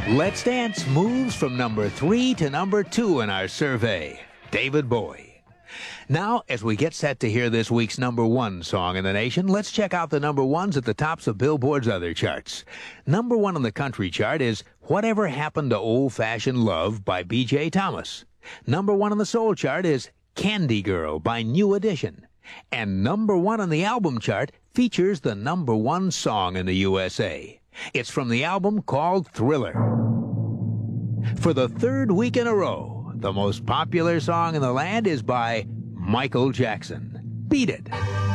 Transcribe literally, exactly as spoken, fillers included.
Let's Dance moves from number three to number two in our survey. David Bowie. Now, as we get set to hear this week's number one song in the nation, let's check out the number ones at the tops of Billboard's other charts. Number one on the country chart is Whatever Happened to Old-Fashioned Love by B J Thomas. Number one on the soul chart is Candy Girl by New Edition. And number one on the album chart features the number one song in the U S A. It's from the album called Thriller. For the third week in a row, the most popular song in the land is by Michael Jackson. Beat It.